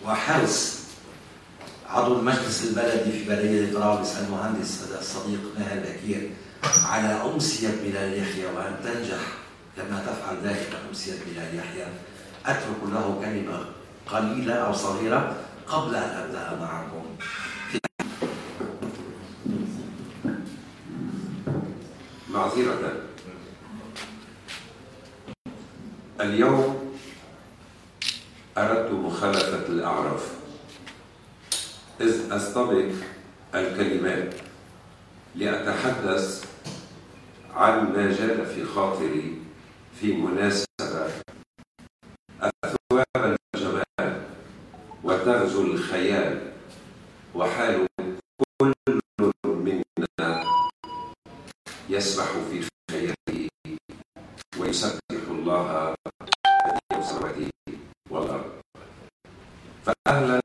وحرص عضو المجلس البلدي في بلدية طرابلس المهندس الصديق ماهر بكير على أمسية بلال يحيى، وأن تنجح كما تفعل ذلك أمسية بلال يحيى، أترك له كلمة قليلة أو صغيرة قبل أن أبدأ معكم. معذرة، اليوم أردت مخالفة الأعراف، إذ أستبق الكلمات لأتحدث عن ما جال في خاطري في مناسبة أثواب الجمال وتغزو الخيال، وحال كل منا يسبح في خياله ويسبح الله بديع السماوات والأرض. فأهلا